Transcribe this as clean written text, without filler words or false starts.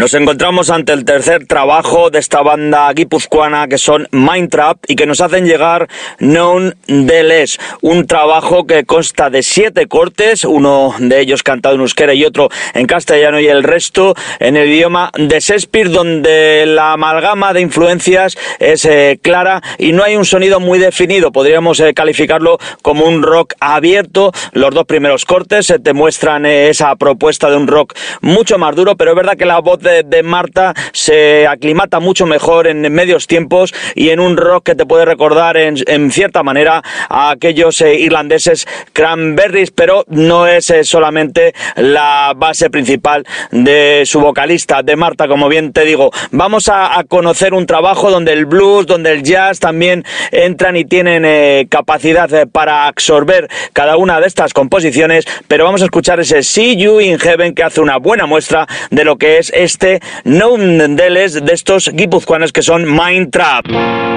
Nos encontramos ante el tercer trabajo de esta banda guipuzcoana que son Mindtrap y que nos hacen llegar Known Deles, un trabajo que consta de 7 cortes, uno de ellos cantado en euskera y otro en castellano y el resto en el idioma de Shakespeare, donde la amalgama de influencias es clara y no hay un sonido muy definido. Podríamos calificarlo como un rock abierto. Los 2 primeros cortes te muestran esa propuesta de un rock mucho más duro, pero es verdad que la voz de Marta se aclimata mucho mejor en medios tiempos y en un rock que te puede recordar en cierta manera a aquellos irlandeses Cranberries, pero no es solamente la base principal de su vocalista, de Marta, como bien te digo. Vamos a conocer un trabajo donde el blues, donde el jazz también entran y tienen capacidad para absorber cada una de estas composiciones, pero vamos a escuchar ese See You in Heaven, que hace una buena muestra de lo que es este Known Deles de estos guipuzcoanos que son Mindtrap.